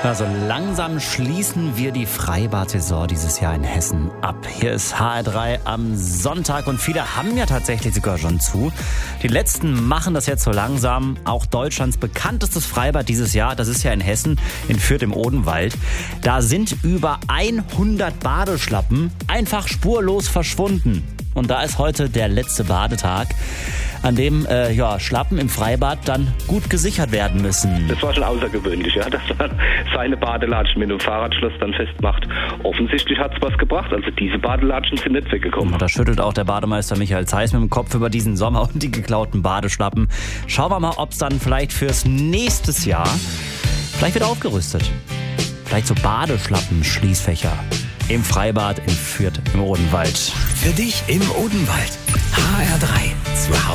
Also langsam schließen wir die Freibad-Saison dieses Jahr in Hessen ab. Hier ist HR3 am Sonntag und viele haben ja tatsächlich sogar schon zu. Die letzten machen das jetzt so langsam. Auch Deutschlands bekanntestes Freibad dieses Jahr, das ist ja in Hessen, in Fürth im Odenwald. Da sind über 100 Badeschlappen einfach spurlos verschwunden. Und da ist heute der letzte Badetag, an dem Schlappen im Freibad dann gut gesichert werden müssen. Das war schon außergewöhnlich, ja, dass man seine Badelatschen mit dem Fahrradschloss dann festmacht. Offensichtlich hat es was gebracht. Also diese Badelatschen sind nicht weggekommen. Da schüttelt auch der Bademeister Michael Zeiss mit dem Kopf über diesen Sommer und die geklauten Badeschlappen. Schauen wir mal, ob es dann vielleicht fürs nächste Jahr vielleicht wieder aufgerüstet. Vielleicht so Badeschlappen-Schließfächer im Freibad in Fürth im Odenwald. Für dich im Odenwald. HR3 zu Hause.